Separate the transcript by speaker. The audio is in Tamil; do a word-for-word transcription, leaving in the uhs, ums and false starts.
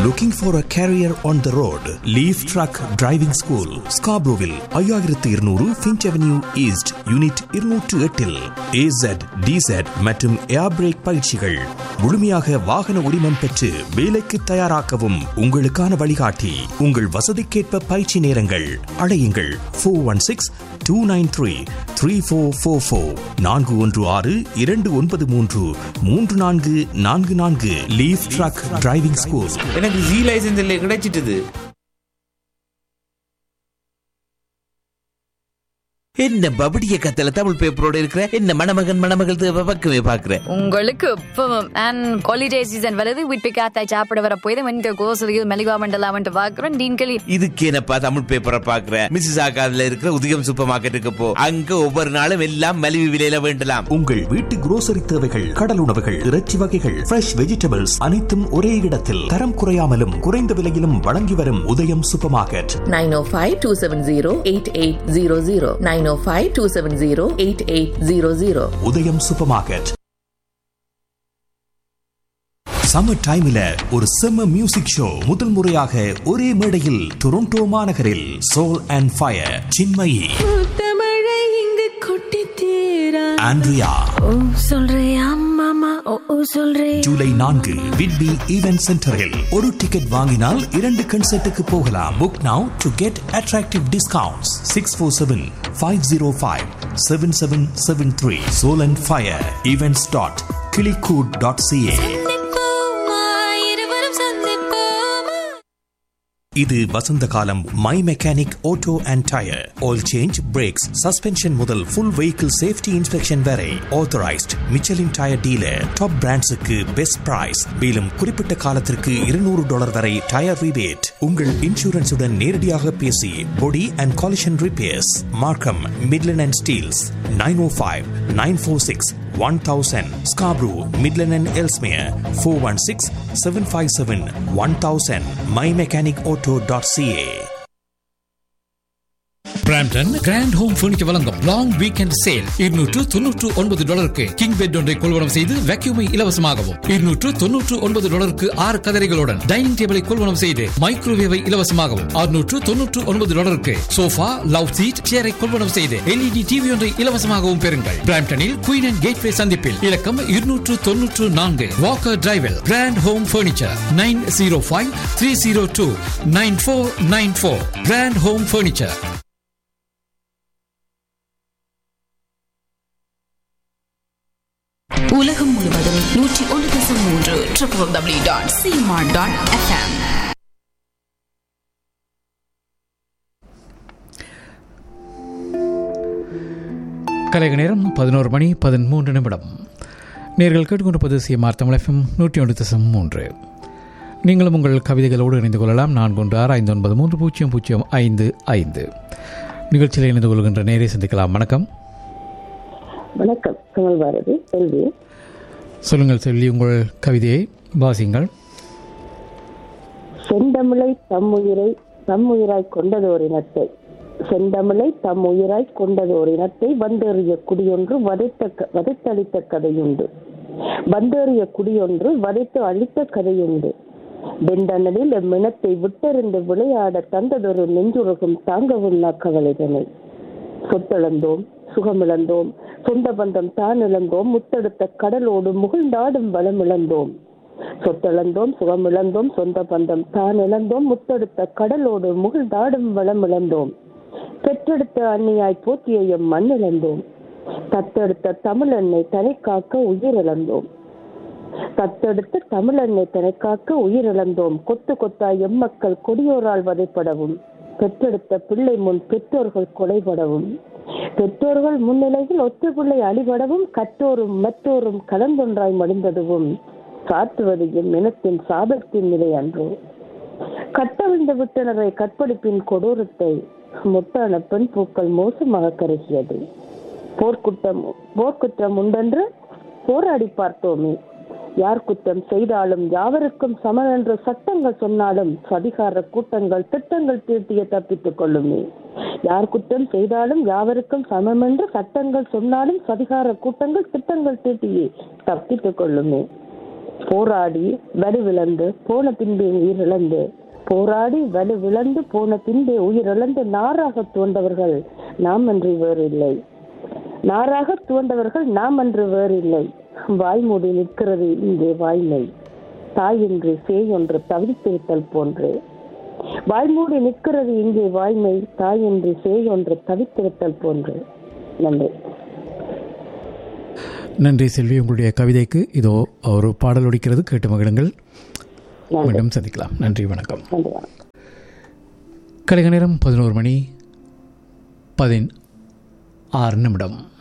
Speaker 1: Looking for a career on the road? Leaf Truck Driving School, Scarboroughville, ஐயாயிரத்து இருநூறு Finch Avenue East, Unit இருநூற்று எட்டில் A Z, D Z மற்றும் ஏர் பிரேக் பயிற்சிகள். முழுமையாக வாகன உரிமம் பெற்று வேலைக்கு தயாராக்கவும் உங்களுக்கான வழிகாட்டி. உங்கள் வசதிக்கேற்ப பயிற்சி நேரங்கள். அழையுங்கள் four one six two nine three three four four four நான்கு ஒன்று ஆறு இரண்டு ஒன்பது மூன்று மூன்று நான்கு நான்கு நான்கு. Leaf drug driving school.
Speaker 2: எனக்கு ஜி லைசன்ஸ் இல்லை கிடைச்சிட்டது. என்ன பபடிய கத்தல தமிழ் பேப்பரோட இருக்கிற என்ன மணமகன் மணமகள் பக்கமே பாக்குறேன்.
Speaker 3: உங்களுக்கு இப்பவும் அண்ட் ஹாலிடே சீசன் வருது. வீட்டு காத்தாய் சாப்பிட வர போய் இந்த கோசரியில் மெலிவா மண்டலாம் பாக்குறேன். டீன்களி
Speaker 2: இதுக்கு என்னப்பா தமிழ் பேப்பரை பாக்குறேன். மிஸ்ஸஸ் ஆகாதுல இருக்கிற உதயம் சூப்பர் மார்க்கெட்டுக்கு போ. அங்க ஒவ்வொரு நாளும் எல்லாம் மலிவு விலையில வேண்டலாம்.
Speaker 1: உங்கள் வீட்டு குரோசரி தேவைகள், கடல் உணவுகள், இறைச்சி வகைகள், ஃப்ரெஷ் வெஜிடபிள்ஸ் அனைத்தும் ஒரே இடத்தில் தரம் குறையாமலும் குறைந்த விலையிலும் வழங்கி வரும் உதயம் சூப்பர் மார்க்கெட்.
Speaker 4: நைன் ஓ five two seven zero eight eight zero zero nine ஓ five two seven zero eight eight zero zero.
Speaker 1: உதயம் சூப்பர் மார்க்கெட். சம்மர் டைம்ல ஒரு செம்ம மியூசிக் ஷோ முதல் முறையாக ஒரே மேடையில் டொரண்டோ மாநகரில் சோல் அண்ட் ஃபயர் சின்மயி,
Speaker 5: தமிழை இங்கு கொட்டி தீரா
Speaker 1: ஆண்ட்ரியா,
Speaker 5: ஓ சொல்றியா மாமா, ஓ ஓ சொல்றே.
Speaker 1: ஜூலை நான்கு விட்பி ஈவென்ட் சென்டரில் ஒரு டிக்கெட் வாங்கினால் இரண்டு கன்சர்ட்டுக்கு போகலாம். Book now to get attractive discounts. Six four seven five zero five seven seven seven three. Soul and fire events dot கிளிகூட் dot CA. இது வசந்த காலம். My mechanic auto and tyre oil change, breaks, suspension முதல் ஃபுல் வெஹிக்கிள் சேஃப்டி இன்ஸ்பெக்ஷன் வரை authorised Michelin tyre dealer. Top பிராண்ட்ஸுக்கு best price. மேலும் குறிப்பிட்ட காலத்திற்கு இருநூறு டாலர் வரை டயர் ரிபேட். உங்கள் இன்சூரன்ஸுடன் நேரடியாக பேசி பொடி அண்ட் காலிஷன் ரிப்பேர்ஸ். மார்க்கம், Midland and Steeles. Nine O five nine four six one thousand. Scarborough, Midland and Ellesmere four one six seven five seven one thousand. my mechanic auto dot c a.
Speaker 6: Brampton grand home furniture வழங்கும் லாங் வீக்கெண்ட் சேல். இருநூற்று தொன்னூற்று ஒன்பது டாலருக்கு கிங் பெட் ஒன்றை கொள்வனம் செய்து வேக்யூமை இலவசமாகவும், இருநூற்று தொன்னூற்று ஒன்பது டாலருக்கு ஆறு கதரைகளுடன் டைனிங் டேபிளை கொள்வனம் செய்து மைக்ரோவேவை இலவசமாகவும், அறுநூற்று தொன்னூற்று ஒன்பது டாலருக்கு சோஃபா, லவ் சீட், சேரை கொள்வனம் செய்து எல்இடி டிவி ஒன்றை இலவசமாகவும் பெறுங்கள். பிராம்டனில் குயின் அண்ட் கேட்வே சந்திப்பில் இலக்கம் இருநூற்று தொன்னூற்று நான்கு Walker டிரைவில் grand home furniture. Nine zero five three zero two nine four nine four. Grand home furniture.
Speaker 7: உலகம் முழுவதும் நூற்றி ஒன்று தசம் மூன்று triple W dot Simar dot FM.
Speaker 8: கலைக நேரம் பதினோரு மணி பதிமூன்று நிமிடம். நேர்கள் கேட்டுக்கொண்டிருப்பது சிமார் தமிழ் எஃப்எம் நூற்றி ஒன்று தசம் மூன்று. நீங்களும் உங்கள் கவிதைகளோடு இணைந்து கொள்ளலாம். நான்கு ஒன்று ஆறு ஐந்து ஒன்பது மூன்று பூஜ்ஜியம் பூஜ்ஜியம் ஐந்து ஐந்து. நிகழ்ச்சியில் இணைந்து கொள்கின்ற நேரை சந்திக்கலாம். வணக்கம்.
Speaker 9: வணக்கம். கமல் பாரதி, செல்வி.
Speaker 8: சொல்லுங்கள் செல்வி, உங்கள் கவிதையை வாசிங்கள்.
Speaker 9: செந்தமிழை தம்முயிரை தம்முயிராய் கொண்டதோர் இனத்தை செந்தமிழை தம்முயிராய் கொண்டதோர் இனத்தை வந்தேறிய குடியொன்று வதைத்த வதைத்தளித்த கதையுண்டு. வந்தேறிய குடியொன்று வதைத்து அளித்த கதையுண்டு. வெண்டனில் எம்மினத்தை விட்டறிந்து விளையாட தந்ததொரு நெஞ்சுருகும் தாங்கவும் கவலைதனை. சொத்தளந்தோம், சுகமிழந்தோம், சொந்த பந்தம் தான் இழந்தோம், முத்தெடுத்த கடலோடு முகிழ்ந்தாடும் வளம் இழந்தோம். சொத்தளந்தோம், சுகமிழந்தோம், சொந்த பந்தம் தான் இழந்தோம், முத்தெடுத்த கடலோடு முகிழ்ந்தாடும் வளம் இழந்தோம். பெற்றெடுத்த அன்னியாய் போற்றிய எம் மண் இழந்தோம். தத்தெடுத்த தமிழெண்ணை தனை காக்க உயிரிழந்தோம். தத்தெடுத்த தமிழெண்ணை தனை காக்க உயிரிழந்தோம். கொத்து கொத்தாய் எம்மக்கள் கொடியோரால் வதைப்படவும், பெற்றெடுத்த பிள்ளை முன் பெற்றோர்கள் கொலைபடவும், பெற்றோர்கள் முன்னிலையில் ஒற்று பிள்ளை அழிபடவும், கற்றோரும் மற்றோரும் கலந்தொன்றாய் மடிந்ததுவும் சாற்றுவது எம் இனத்தின் சாபத்தின் நிலை அன்றோ. கட்டவிழ்ந்த விட்டனரை கற்பழிப்பின் கொடூரத்தை முத்தான பெண் பூக்கள் மோசமாக கருகியது. போர்க்குற்றம் போர்க்குற்றம் உண்டென்று போராடி பார்த்தோமே. யார் குற்றம் செய்தாலும் யாவருக்கும் சமன் என்று சட்டங்கள் சொன்னாலும் சதிகார கூட்டங்கள் திட்டங்கள் தீட்டிய தப்பித்துக் கொள்ளுமே. யார் குற்றம் செய்தாலும் யாவருக்கும் சமம் என்று சட்டங்கள் சொன்னாலும் சதிகார கூட்டங்கள் திட்டங்கள் தீட்டியே தப்பித்துக் கொள்ளுமே. போராடி வலுவிழந்து போன பின்பே உயிரிழந்து போராடி வலுவிழந்து போன பின்பே உயிரிழந்து நாராக தோன்றவர்கள் நாம் அன்றி வேறு இல்லை. நாராக தோன்றவர்கள் நாம் அன்று வேறு இல்லை. வாய்மூடி நிற்கிறது இங்கே வாய்மை, தாய் என்று சேய் ஒன்று தவித்திருத்தல் போன்று. வாய்மூடி நிற்கிறது இங்கே வாய்மை, தாய் என்று சேய் ஒன்று தவித்திருத்தல் போன்று. நன்றி.
Speaker 8: நன்றி செல்வி, உங்களுடைய கவிதைக்கு இதோ ஒரு பாடல் ஒலிக்கிறது, கேட்டு மகிழுங்கள். மீண்டும் சந்திக்கலாம். நன்றி, வணக்கம். கலைக நேரம் பதினோரு மணி பதினாறு நிமிடம்.